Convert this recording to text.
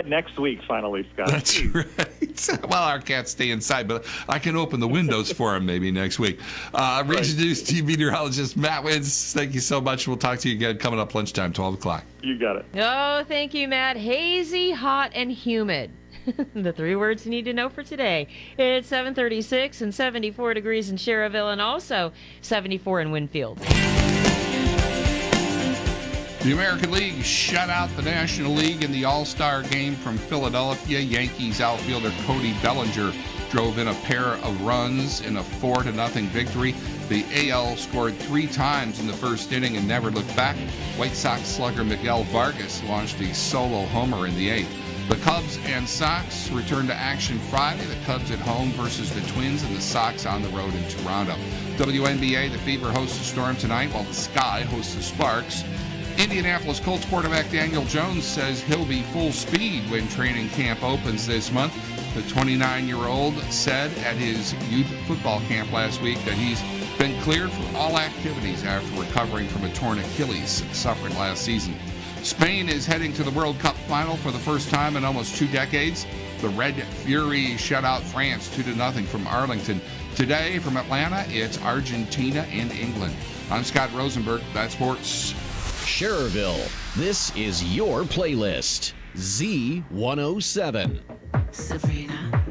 outside next week, finally, Scott. That's right. Well, our cats stay inside, but I can open the windows for them maybe next week. Region News Team Meteorologist Matt Wins, thank you so much. We'll talk to you again coming up lunchtime, 12 o'clock. You got it. Oh, thank you, Matt. Hazy, hot, and humid. The 3 words you need to know for today. It's 7:36 and 74 degrees in Cherville and also 74 in Winfield. The American League shut out the National League in the All-Star game from Philadelphia. Yankees outfielder Cody Bellinger drove in a pair of runs in a 4-0 victory. The AL scored 3 times in the first inning and never looked back. White Sox slugger Miguel Vargas launched a solo homer in the 8th. The Cubs and Sox return to action Friday. The Cubs at home versus the Twins and the Sox on the road in Toronto. WNBA, the Fever hosts the Storm tonight while the Sky hosts the Sparks. Indianapolis Colts quarterback Daniel Jones says he'll be full speed when training camp opens this month. The 29-year-old said at his youth football camp last week that he's been cleared for all activities after recovering from a torn Achilles suffered last season. Spain is heading to the World Cup final for the first time in almost 2 decades. The Red Fury shut out France 2-0 from Arlington. Today from Atlanta, it's Argentina and England. I'm Scott Rosenberg. That's sports. Cherville, this is your playlist. Z107. Sabrina.